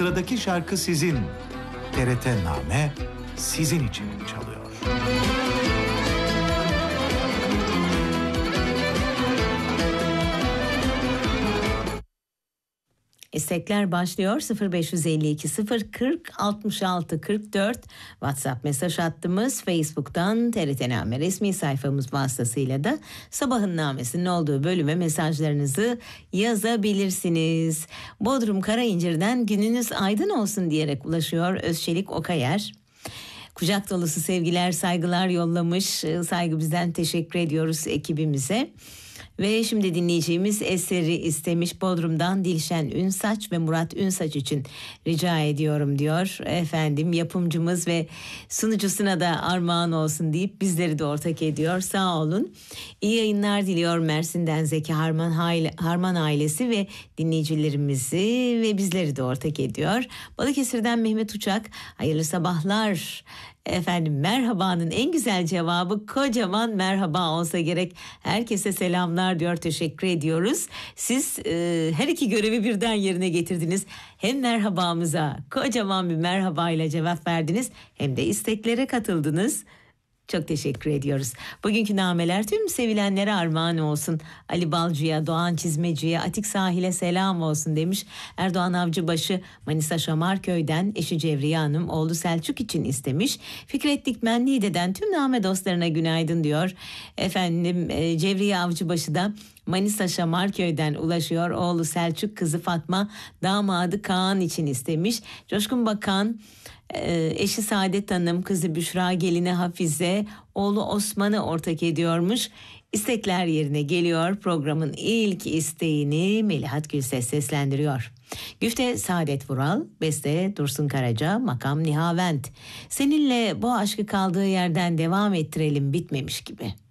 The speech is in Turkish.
Sıradaki şarkı sizin. TRT Name sizin için çalıyor. İstekler başlıyor. 0552 040 66 44 WhatsApp mesaj hattımız, Facebook'tan TRT Name resmi sayfamız vasıtasıyla da Sabahın Namesi'nin olduğu bölüme mesajlarınızı yazabilirsiniz. Bodrum Karaincir'den gününüz aydın olsun diyerek ulaşıyor Özçelik Okayer. Kucak dolusu sevgiler, saygılar yollamış. Saygı bizden, teşekkür ediyoruz ekibimize. Ve şimdi dinleyeceğimiz eseri istemiş Bodrum'dan Dilşen Ünsaç ve Murat Ünsaç için rica ediyorum diyor. Efendim, yapımcımız ve sunucusuna da armağan olsun deyip bizleri de ortak ediyor. Sağ olun. İyi yayınlar diliyor Mersin'den Zeki Harman ailesi ve dinleyicilerimizi ve bizleri de ortak ediyor. Balıkesir'den Mehmet Uçak, hayırlı sabahlar. Efendim, merhabanın en güzel cevabı kocaman merhaba olsa gerek. Herkese selamlar diyor, teşekkür ediyoruz. Siz her iki görevi birden yerine getirdiniz. Hem merhabamıza kocaman bir merhabayla cevap verdiniz, hem de isteklere katıldınız. Çok teşekkür ediyoruz. Bugünkü nameler tüm sevilenlere armağan olsun. Ali Balcı'ya, Doğan Çizmeci'ye, Atik Sahil'e selam olsun demiş. Erdoğan Avcıbaşı Manisa Şamarköy'den eşi Cevriye Hanım oğlu Selçuk için istemiş. Fikret Dikmen Niğde'den tüm name dostlarına günaydın diyor. Efendim, Cevriye Avcıbaşı da Manisa Şamarköy'den ulaşıyor. Oğlu Selçuk, kızı Fatma, damadı Kaan için istemiş. Coşkun Bakan, eşi Saadet Hanım, kızı Büşra, gelini Hafize, oğlu Osman'ı ortak ediyormuş. İstekler yerine geliyor. Programın ilk isteğini Melihat Gülses seslendiriyor. Güfte Saadet Vural, beste Dursun Karaca, makam Nihavent. Seninle bu aşkı kaldığı yerden devam ettirelim, bitmemiş gibi.